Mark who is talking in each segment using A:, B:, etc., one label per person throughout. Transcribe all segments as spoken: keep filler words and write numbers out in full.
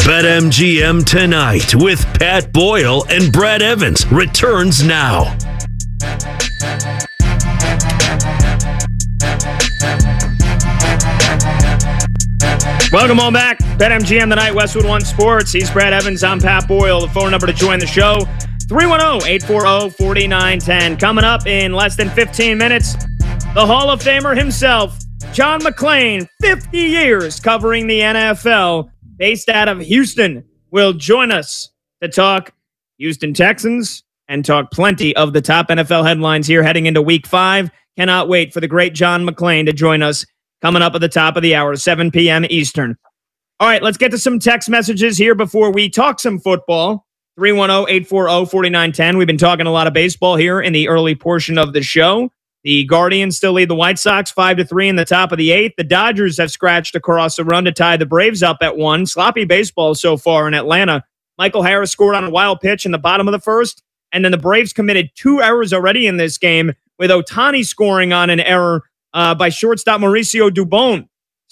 A: BetMGM Tonight with Pat Boyle and Brad Evans returns now.
B: Welcome on back. BetMGM Tonight, Westwood One Sports. He's Brad Evans. I'm Pat Boyle. The phone number to join the show, three one zero, eight four zero, four nine one zero. Coming up in less than fifteen minutes, the Hall of Famer himself, John McClain, fifty years covering the N F L, based out of Houston, will join us to talk Houston Texans and talk plenty of the top N F L headlines here heading into week five. Cannot wait for the great John McClain to join us coming up at the top of the hour, seven p.m. Eastern. All right, let's get to some text messages here before we talk some football. three one zero, eight four zero, four nine one zero. We've been talking a lot of baseball here in the early portion of the show. The Guardians still lead the White Sox five to three in the top of the eighth. The Dodgers have scratched across a run to tie the Braves up at one. Sloppy baseball so far in Atlanta. Michael Harris scored on a wild pitch in the bottom of the first, and then the Braves committed two errors already in this game, with Ohtani scoring on an error uh, by shortstop Mauricio Dubon.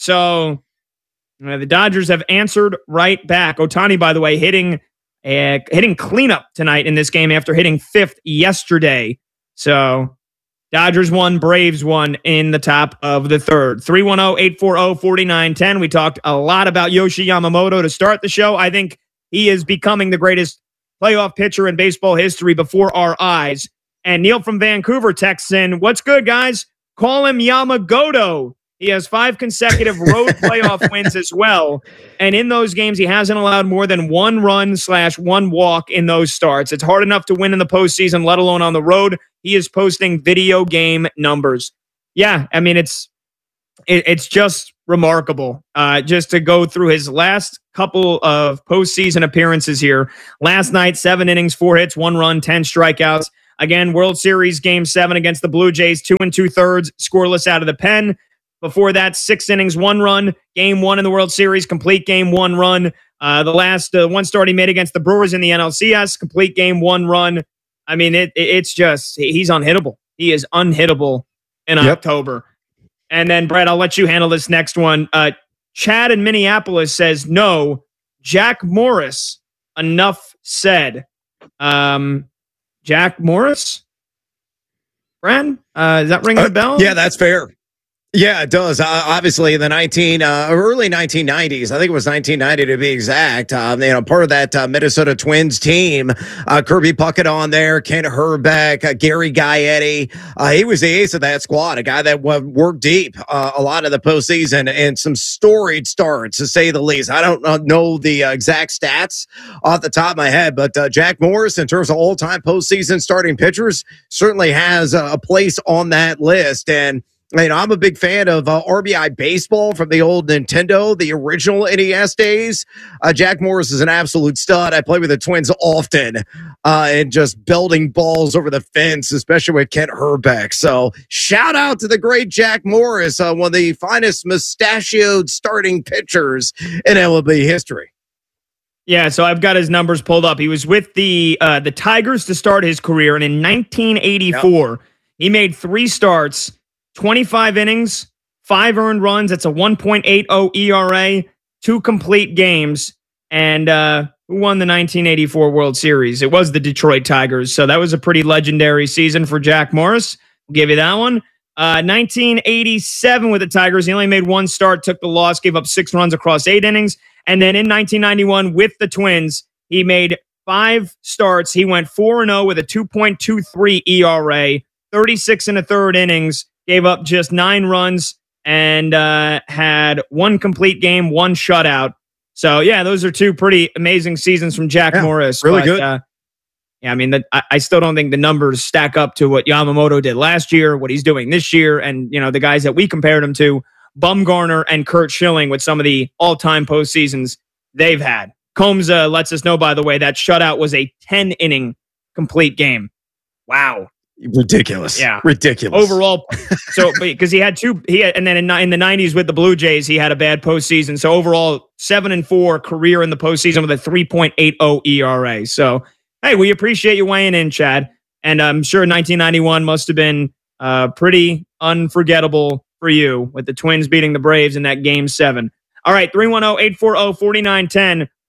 B: So uh, the Dodgers have answered right back. Ohtani, by the way, hitting uh, hitting cleanup tonight in this game after hitting fifth yesterday. So Dodgers won, Braves won in the top of the third. three one zero, eight four zero, four nine one zero. We talked a lot about Yoshi Yamamoto to start the show. I think he is becoming the greatest playoff pitcher in baseball history before our eyes. And Neil from Vancouver texts in, what's good, guys? Call him Yamagoto. He has five consecutive road playoff wins as well. And in those games, he hasn't allowed more than one run slash one walk in those starts. It's hard enough to win in the postseason, let alone on the road. He is posting video game numbers. Yeah, I mean, it's it, it's just remarkable uh, just to go through his last couple of postseason appearances here. Last night, seven innings, four hits, one run, ten strikeouts. Again, World Series Game seven against the Blue Jays, two and two-thirds, scoreless out of the pen. Before that, six innings, one run. Game one in the World Series, complete game, one run. Uh, the last uh, one start he made against the Brewers in the N L C S, complete game, one run. I mean, it, it it's just, he's unhittable. He is unhittable in yep. October. And then, Brad, I'll let you handle this next one. Uh, Chad in Minneapolis says, no, Jack Morris, enough said. Um, Jack Morris? Brad, uh, is that ringing
C: uh,
B: a bell?
C: Yeah, that's fair. Yeah, it does. Uh, obviously, in the nineteen uh, early nineteen nineties, I think it was nineteen ninety to be exact. Um, you know, part of that uh, Minnesota Twins team, uh, Kirby Puckett on there, Kent Herbeck, uh, Gary Gaetti. Uh, he was the ace of that squad, a guy that uh, worked deep uh, a lot of the postseason and some storied starts, to say the least. I don't uh, know the uh, exact stats off the top of my head, but uh, Jack Morris, in terms of all-time postseason starting pitchers, certainly has uh, a place on that list. And you know, I'm a big fan of uh, R B I Baseball from the old Nintendo, the original N E S days. Uh, Jack Morris is an absolute stud. I play with the Twins often uh, and just belting balls over the fence, especially with Kent Herbeck. So shout out to the great Jack Morris, uh, one of the finest mustachioed starting pitchers in M L B history.
B: Yeah, so I've got his numbers pulled up. He was with the uh, the Tigers to start his career, and in nineteen eighty-four, yep. he made three starts, twenty-five innings, five earned runs. That's a one point eight oh E R A, two complete games. And uh, who won the nineteen eighty-four World Series? It was the Detroit Tigers. So that was a pretty legendary season for Jack Morris. We'll give you that one. Uh, nineteen eighty-seven with the Tigers, he only made one start, took the loss, gave up six runs across eight innings. And then in nineteen ninety-one with the Twins, he made five starts. He went four and oh with a two point two three E R A, thirty-six and a third innings. Gave up just nine runs and uh, had one complete game, one shutout. So, yeah, those are two pretty amazing seasons from Jack yeah, Morris.
C: Really
B: but,
C: good.
B: Uh, yeah, I mean, the, I, I still don't think the numbers stack up to what Yamamoto did last year, what he's doing this year, and, you know, the guys that we compared him to, Bumgarner and Kurt Schilling, with some of the all-time postseasons they've had. Combs uh, lets us know, by the way, that shutout was a ten-inning complete game. Wow.
C: Ridiculous.
B: Yeah.
C: Ridiculous.
B: Overall, so because he had two, he had, and then in, in the nineties with the Blue Jays, he had a bad postseason. So overall, seven and four career in the postseason with a three point eight oh E R A. So, hey, we appreciate you weighing in, Chad. And I'm sure nineteen ninety-one must have been uh, pretty unforgettable for you with the Twins beating the Braves in that game seven. All right, three one zero, eight four zero, four nine one zero.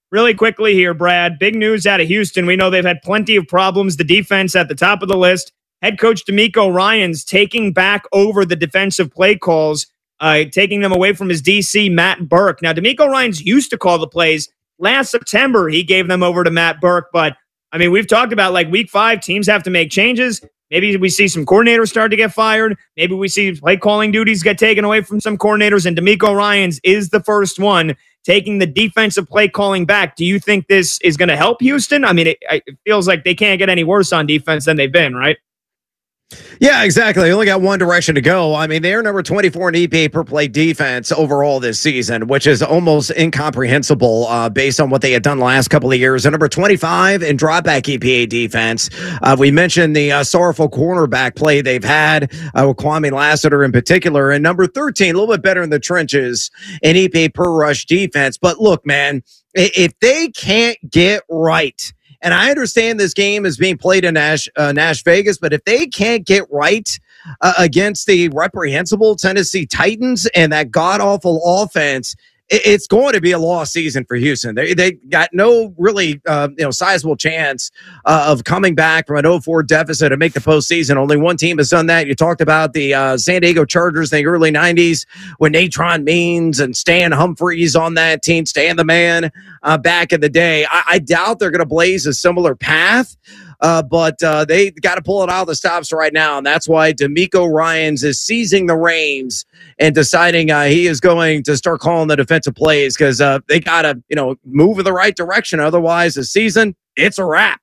B: really quickly here, Brad, big news out of Houston. We know they've had plenty of problems. The defense at the top of the list. Head coach DeMeco Ryans taking back over the defensive play calls, uh, taking them away from his D C, Matt Burke. Now, DeMeco Ryans used to call the plays. Last September, he gave them over to Matt Burke. But, I mean, we've talked about, like, week five, teams have to make changes. Maybe we see some coordinators start to get fired. Maybe we see play calling duties get taken away from some coordinators. And DeMeco Ryans is the first one taking the defensive play calling back. Do you think this is going to help Houston? I mean, it, it feels like they can't get any worse on defense than they've been, right?
C: Yeah, exactly. They only got one direction to go. I mean, they're number twenty-four in E P A per play defense overall this season, which is almost incomprehensible uh, based on what they had done the last couple of years. And number twenty-five in dropback E P A defense. Uh, we mentioned the uh, sorrowful cornerback play they've had uh, with Kwame Lassiter in particular. And number thirteen, a little bit better in the trenches in E P A per rush defense. But look, man, if they can't get right, and I understand this game is being played in Nash, uh, Nash Vegas, but if they can't get right uh, against the reprehensible Tennessee Titans and that god-awful offense, it, it's going to be a lost season for Houston. They they got no really uh, you know sizable chance uh, of coming back from an oh four deficit and make the postseason. Only one team has done that. You talked about the uh, San Diego Chargers in the early nineties when Natron Means and Stan Humphries on that team, Stan the Man, uh, back in the day. I, I doubt they're going to blaze a similar path. Uh, but uh, they got to pull it out of the stops right now, and that's why DeMeco Ryans is seizing the reins and deciding uh, he is going to start calling the defensive plays because uh, they got to, you know, move in the right direction. Otherwise, the season, it's a wrap.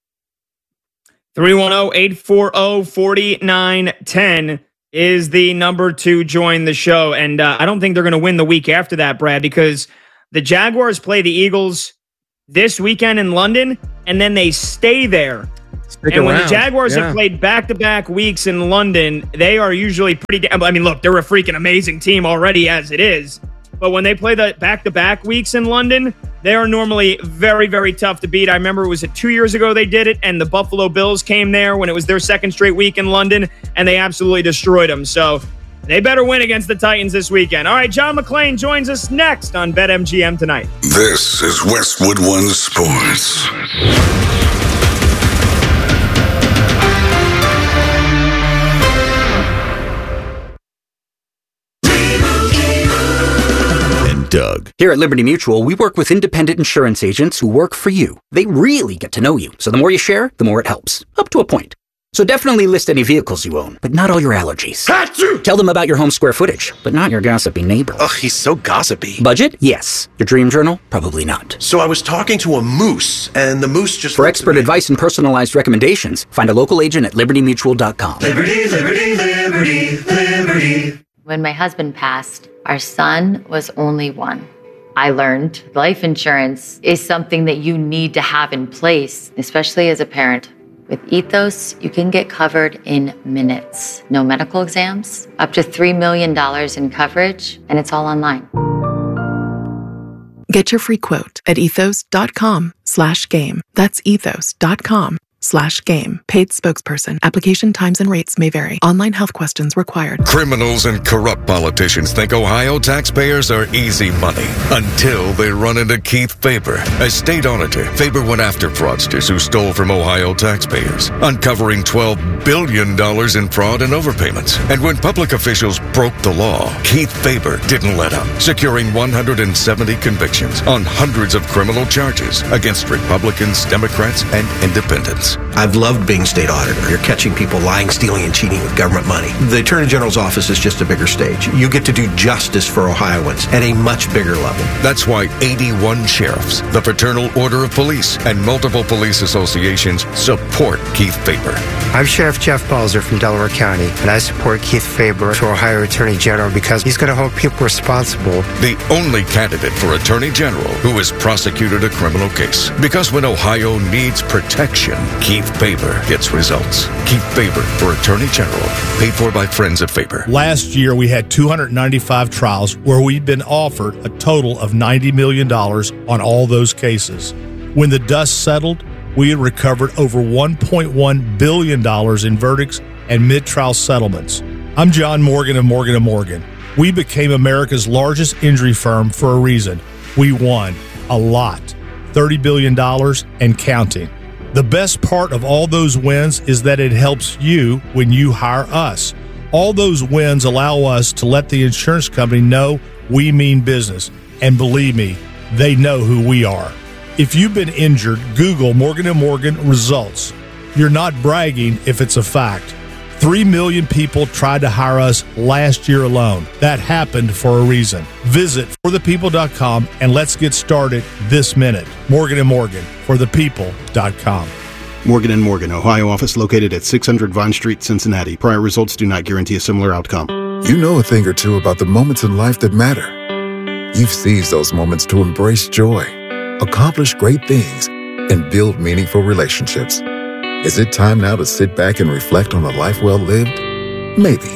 B: three one zero, eight four zero, four nine one zero is the number to join the show, and uh, I don't think they're going to win the week after that, Brad, because the Jaguars play the Eagles this weekend in London, and then they stay there.
C: Stick
B: and when
C: around.
B: the Jaguars
C: yeah.
B: have played back-to-back weeks in London, they are usually pretty damn, I mean, look, they're a freaking amazing team already as it is. But when they play the back-to-back weeks in London, they are normally very, very tough to beat. I remember it was uh, two years ago they did it, and the Buffalo Bills came there when it was their second straight week in London, and they absolutely destroyed them. So they better win against the Titans this weekend. All right, John McClain joins us next on BetMGM Tonight.
D: This is Westwood One Sports.
E: Doug. Here at Liberty Mutual, we work with independent insurance agents who work for you. They really get to know you, so the more you share, the more it helps. Up to a point. So definitely list any vehicles you own, but not all your allergies. Achoo! Tell them about your home square footage, but not your gossipy neighbor.
F: Ugh, he's so gossipy.
E: Budget? Yes. Your dream journal? Probably not.
F: So I was talking to a moose, and the moose just...
E: For expert advice and personalized recommendations, find a local agent at liberty mutual dot com.
G: Liberty, liberty, liberty, liberty.
H: When my husband passed, our son was only one. I learned life insurance is something that you need to have in place, especially as a parent. With Ethos, you can get covered in minutes. No medical exams, up to three million dollars in coverage, and it's all online.
I: Get your free quote at ethos.com slash game. That's ethos.com slash game. Paid spokesperson. Application times and rates may vary. Online health questions required.
D: Criminals and corrupt politicians think Ohio taxpayers are easy money until they run into Keith Faber. As state auditor, Faber went after fraudsters who stole from Ohio taxpayers, uncovering twelve billion dollars in fraud and overpayments. And when public officials broke the law, Keith Faber didn't let up, securing one hundred seventy convictions on hundreds of criminal charges against Republicans, Democrats, and independents.
F: I've loved being state auditor. You're catching people lying, stealing, and cheating with government money. The Attorney General's office is just a bigger stage. You get to do justice for Ohioans at a much bigger level.
D: That's why eighty-one sheriffs, the Fraternal Order of Police, and multiple police associations support Keith Faber.
J: I'm Sheriff Jeff Balzer from Delaware County, and I support Keith Faber for Ohio Attorney General because he's going to hold people responsible.
D: The only candidate for Attorney General who has prosecuted a criminal case. Because when Ohio needs protection, Keith Faber gets results. Keith Faber for Attorney General. Paid for by Friends of Faber.
K: Last year, we had two hundred ninety-five trials where we'd been offered a total of ninety million dollars on all those cases. When the dust settled, we had recovered over one point one billion dollars in verdicts and mid-trial settlements. I'm John Morgan of Morgan and Morgan. We became America's largest injury firm for a reason. We won a lot. thirty billion dollars and counting. The best part of all those wins is that it helps you when you hire us. All those wins allow us to let the insurance company know we mean business. And believe me, they know who we are. If you've been injured, Google Morgan and Morgan results. You're not bragging if it's a fact. Three million people tried to hire us last year alone. That happened for a reason. Visit for the people dot com and let's get started this minute. Morgan and Morgan, for the people dot com.
L: Morgan and Morgan, Ohio office located at six hundred Vine Street, Cincinnati. Prior results do not guarantee a similar outcome.
M: You know a thing or two about the moments in life that matter. You've seized those moments to embrace joy, accomplish great things, and build meaningful relationships. Is it time now to sit back and reflect on a life well lived? Maybe.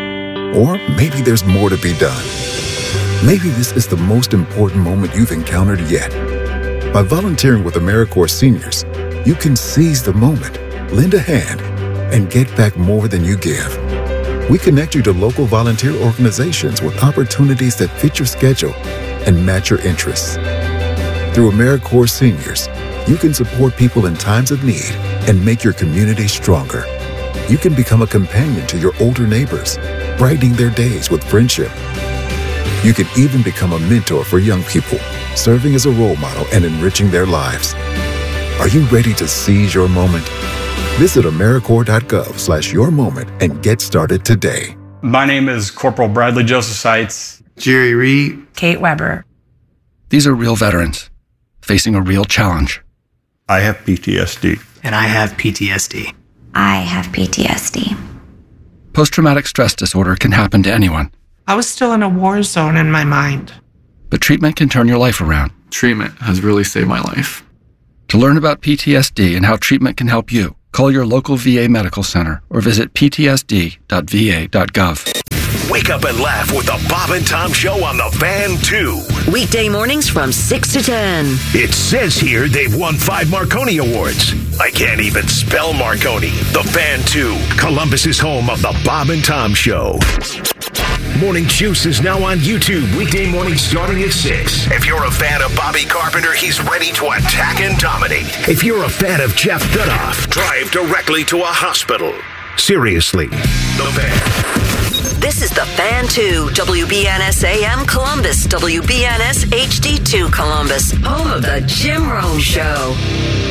M: Or maybe there's more to be done. Maybe this is the most important moment you've encountered yet. By volunteering with AmeriCorps Seniors, you can seize the moment, lend a hand, and get back more than you give. We connect you to local volunteer organizations with opportunities that fit your schedule and match your interests. Through AmeriCorps Seniors, you can support people in times of need and make your community stronger. You can become a companion to your older neighbors, brightening their days with friendship. You can even become a mentor for young people, serving as a role model and enriching their lives. Are you ready to seize your moment? Visit AmeriCorps.gov slash your moment and get started today.
N: My name is Corporal Bradley Joseph Seitz.
O: Jerry Reed.
P: Kate Weber.
Q: These are real veterans facing a real challenge.
R: I have P T S D.
O: And I have P T S D.
S: I have P T S D.
Q: Post-traumatic stress disorder can happen to anyone.
P: I was still in a war zone in my mind.
Q: But treatment can turn your life around.
T: Treatment has really saved my life.
Q: To learn about P T S D and how treatment can help you, call your local V A medical center or visit p t s d dot v a dot gov.
A: Wake up and laugh with the Bob and Tom Show on the Fan two.
U: Weekday mornings from six to ten.
A: It says here they've won five Marconi Awards. I can't even spell Marconi. The Fan two, Columbus's home of the Bob and Tom Show. Morning Juice is now on YouTube, weekday mornings starting at six. If you're a fan of Bobby Carpenter, he's ready to attack and dominate. If you're a fan of Jeff Dudoff, drive directly to a hospital. Seriously, The Fan.
U: This is The Fan two, W B N S A M Columbus, W B N S H D two Columbus, home of the Jim Rome Show.